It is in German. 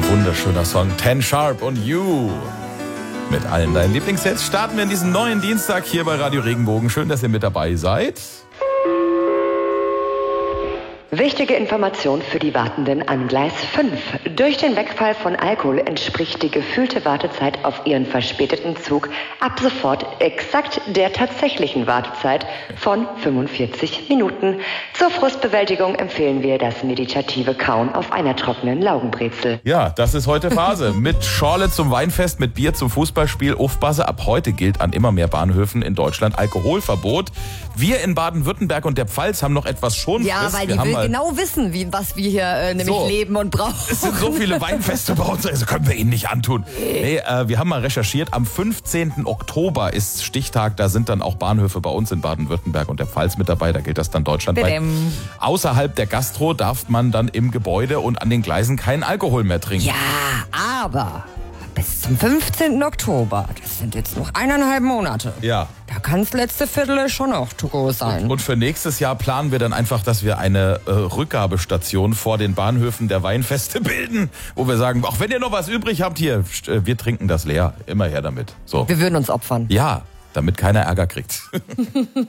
Wunderschöner Song. 10 Sharp und You. Mit allen deinen Lieblingssets starten wir in diesen neuen Dienstag hier bei Radio Regenbogen. Schön, dass ihr mit dabei seid. Wichtige Information für die Wartenden an Gleis 5. Durch den Wegfall von Alkohol entspricht die gefühlte Wartezeit auf Ihren verspäteten Zug ab sofort exakt der tatsächlichen Wartezeit von 45 Minuten. Zur Frustbewältigung empfehlen wir das meditative Kauen auf einer trockenen Laugenbrezel. Ja, das ist heute Phase. Mit Schorle zum Weinfest, mit Bier zum Fußballspiel. Aufpasse, ab heute gilt an immer mehr Bahnhöfen in Deutschland Alkoholverbot. Wir in Baden-Württemberg und der Pfalz haben noch etwas Schonfrist. Ja, weil die will genau wissen, was wir hier nämlich leben und brauchen. Es sind so viele Weinfeste bei uns, also können wir ihnen nicht antun. Nee, wir haben mal recherchiert, am 15. Oktober ist Stichtag, da sind dann auch Bahnhöfe bei uns in Baden-Württemberg und der Pfalz mit dabei, da gilt das dann deutschlandweit. Außerhalb der Gastro darf man dann im Gebäude und an den Gleisen keinen Alkohol mehr trinken. Ja, aber bis zum 15. Oktober, das sind jetzt noch 1,5 Monate. Ja. Da kann das letzte Viertel schon noch to go sein. Und für nächstes Jahr planen wir dann einfach, dass wir eine Rückgabestation vor den Bahnhöfen der Weinfeste bilden, wo wir sagen, auch wenn ihr noch was übrig habt, hier, wir trinken das leer. Immer her damit. So. Wir würden uns opfern. Ja, damit keiner Ärger kriegt.